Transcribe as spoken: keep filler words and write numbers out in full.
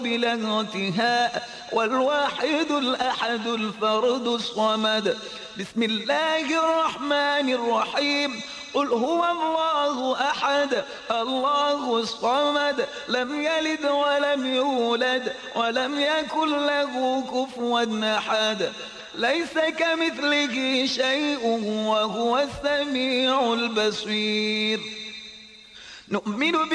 بلغتها والواحد الأحد الفرد الصمد. بسم الله الرحمن الرحيم. قل هو الله أحد الله الصمد لم يلد ولم يولد ولم يكن له كفوا أحد. ليس كمثله شيء وهو السميع البصير. نؤمن